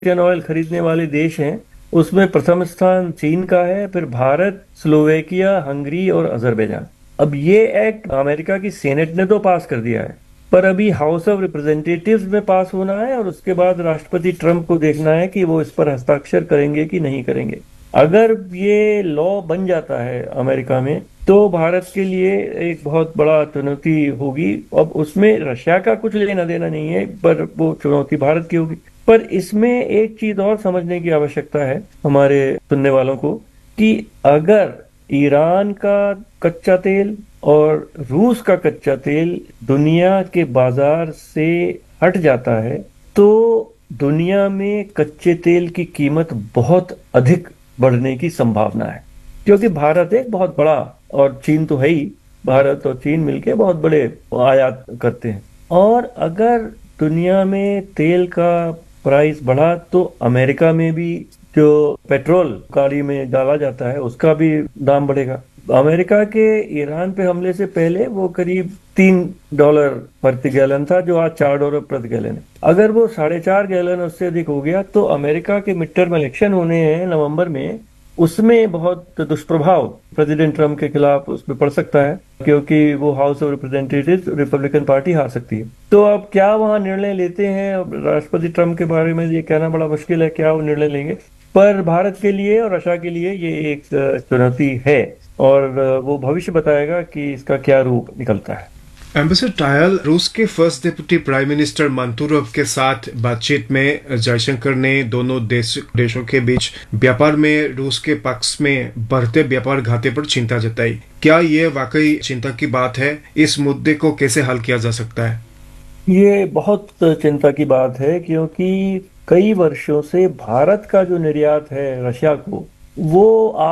Russian oil खरीदने वाले देश हैं उसमें प्रथम स्थान चीन का है, फिर भारत, स्लोवेकिया, हंगरी और अजरबैजान। अब ये एक्ट अमेरिका की सेनेट ने तो पास कर दिया है, पर अभी हाउस ऑफ रिप्रेजेंटेटिव्स में पास होना है और उसके बाद राष्ट्रपति ट्रंप को देखना है कि वो इस पर हस्ताक्षर करेंगे कि नहीं करेंगे। अगर ये लॉ बन जाता है अमेरिका में तो भारत के लिए एक बहुत बड़ा चुनौती होगी। अब उसमें रशिया का कुछ लेना देना नहीं है, पर वो चुनौती भारत की होगी। पर इसमें एक चीज और समझने की आवश्यकता है हमारे सुनने वालों को, कि अगर ईरान का कच्चा तेल और रूस का कच्चा तेल दुनिया के बाजार से हट जाता है तो दुनिया में कच्चे तेल की कीमत बहुत अधिक बढ़ने की संभावना है, क्योंकि भारत एक बहुत बड़ा, और चीन तो है ही, भारत और चीन मिलके बहुत बड़े आयात करते हैं। और अगर दुनिया में तेल का प्राइस बढ़ा तो अमेरिका में भी जो पेट्रोल गाड़ी में डाला जाता है उसका भी दाम बढ़ेगा। अमेरिका के ईरान पे हमले से पहले वो करीब $3 प्रति गैलन था, जो आज $4 प्रति गैलन है। अगर वो 4.5 गैलन उससे अधिक हो गया तो अमेरिका के मिड टर्म इलेक्शन होने हैं नवंबर में, उसमें बहुत दुष्प्रभाव प्रेसिडेंट ट्रम्प के खिलाफ उसमें पड़ सकता है, क्योंकि वो house of representative Republican party हार सकती है। तो अब क्या वहां निर्णय लेते हैं, अब राष्ट्रपति ट्रम्प के बारे में ये कहना बड़ा मुश्किल है क्या वो निर्णय लेंगे। पर भारत के लिए और रशिया के लिए ये एक चुनौती है, और वो भविष्य बताएगा कि इसका क्या रूप निकलता है। एम्बेसडर टायल, रूस के फर्स्ट डिप्टी प्राइम मिनिस्टर मंतूरोव के साथ बातचीत में जयशंकर ने दोनों देशों के बीच व्यापार में रूस के पक्ष में बढ़ते व्यापार घाटे पर चिंता जताई। क्या ये वाकई चिंता की बात है? इस मुद्दे को कैसे हल किया जा सकता है? ये बहुत चिंता की बात है, क्योंकि कई वर्षों से भारत का जो निर्यात है रशिया को, वो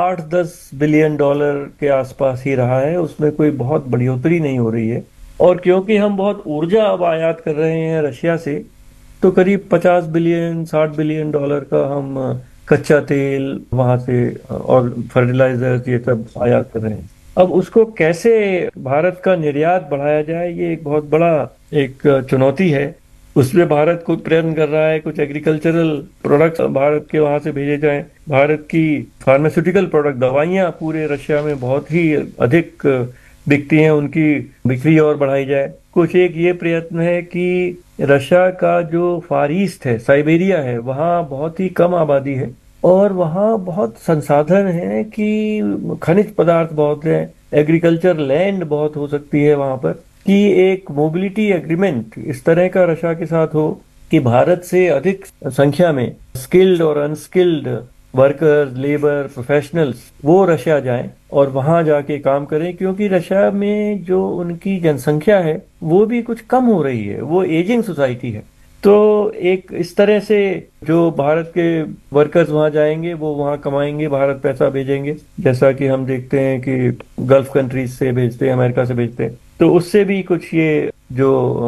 8-10 बिलियन डॉलर के आसपास ही रहा है, उसमें कोई बहुत बढ़ोतरी नहीं हो रही है। और क्योंकि हम बहुत ऊर्जा अब आयात कर रहे हैं रशिया से, तो करीब 50 बिलियन 60 बिलियन डॉलर का हम कच्चा तेल वहां से और फर्टिलाइजर्स ये सब आयात कर रहे हैं। अब उसको कैसे भारत का निर्यात बढ़ाया जाए, ये एक बहुत बड़ा एक चुनौती है। उसमें भारत कुछ प्रयत्न कर रहा है, कुछ एग्रीकल्चरल प्रोडक्ट्स भारत के वहां से भेजे जाएं। भारत की फार्मास्यूटिकल प्रोडक्ट, दवाइयां पूरे रशिया में बहुत ही अधिक बिकती हैं, उनकी बिक्री और बढ़ाई जाए। कुछ एक ये प्रयत्न है कि रशिया का जो फार ईस्ट है, साइबेरिया है, वहाँ बहुत ही कम आबादी है और वहाँ बहुत संसाधन हैं, कि खनिज पदार्थ बहुत हैं, एग्रीकल्चर लैंड बहुत हो सकती है वहाँ पर, कि एक मोबिलिटी एग्रीमेंट इस तरह का रशिया के साथ हो कि भारत से अधिक संख्या में स्किल्ड और अनस्किल्ड वर्कर्स, लेबर, प्रोफेशनल्स वो रशिया जाएं और वहां जाके काम करें, क्योंकि रशिया में जो उनकी जनसंख्या है वो भी कुछ कम हो रही है, वो एजिंग सोसाइटी है। तो एक इस तरह से जो भारत के वर्कर्स वहां जाएंगे वो वहां कमाएंगे, भारत पैसा भेजेंगे, जैसा कि हम देखते हैं कि गल्फ कंट्रीज से भेजते हैं, अमेरिका से भेजते हैं। तो उससे भी कुछ ये जो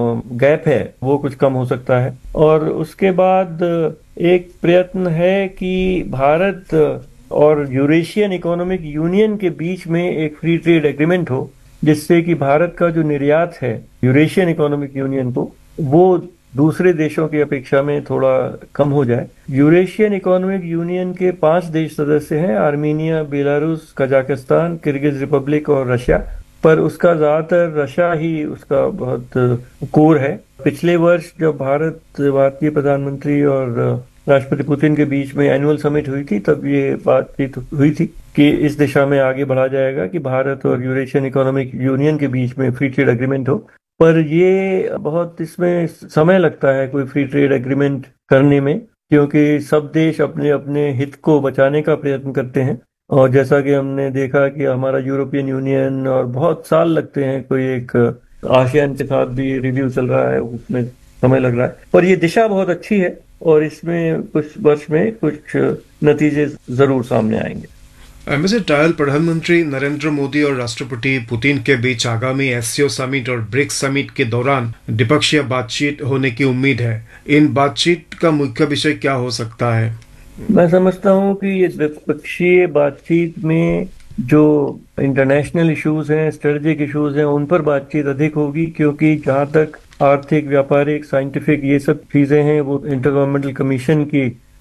गैप है वो कुछ कम हो सकता है। और उसके बाद एक प्रयत्न है कि भारत और यूरेशियन इकोनॉमिक यूनियन के बीच में एक फ्री ट्रेड एग्रीमेंट हो, जिससे कि भारत का जो निर्यात है यूरेशियन इकोनॉमिक यूनियन को, वो दूसरे देशों की अपेक्षा में थोड़ा कम हो जाए। यूरेशियन इकोनॉमिक यूनियन के 5 देश सदस्य हैं, Armenia, Belarus, Kazakhstan, Kyrgyz Republic और रशिया। पर उसका ज्यादातर रशिया ही उसका बहुत कोर है। पिछले वर्ष जब भारतीय प्रधानमंत्री और राष्ट्रपति पुतिन के बीच में एनुअल समिट हुई थी, तब ये बातचीत हुई थी कि इस दिशा में आगे बढ़ा जाएगा कि भारत और यूरेशियन इकोनॉमिक यूनियन के बीच में फ्री ट्रेड एग्रीमेंट हो। पर ये बहुत, इसमें समय लगता है कोई फ्री ट्रेड एग्रीमेंट करने में, क्योंकि सब देश अपने अपने हित को बचाने का प्रयत्न करते हैं। और जैसा कि हमने देखा कि हमारा यूरोपियन यूनियन और बहुत साल लगते हैं, कोई एक आसियान के साथ भी रिव्यू चल रहा है, उसमें समय लग रहा है। पर ये दिशा बहुत अच्छी है और इसमें कुछ वर्ष में कुछ नतीजे जरूर सामने आएंगे। एम्बेसडर टायल, प्रधानमंत्री नरेंद्र मोदी और राष्ट्रपति पुतिन के बीच आगामी एससीओ समिट और ब्रिक्स समिट के दौरान द्विपक्षीय बातचीत होने की उम्मीद है। इन बातचीत का मुख्य विषय क्या हो सकता है? मैं समझता हूँ कि ये द्विपक्षीय बातचीत में जो इंटरनेशनल इश्यूज हैं, स्ट्रेटेजिक इश्यूज हैं, उन पर बातचीत अधिक होगी, क्योंकि जहाँ तक आर्थिक, व्यापारिक, साइंटिफिक ये सब चीजें हैं वो इंटरगवर्नमेंटल कमीशन की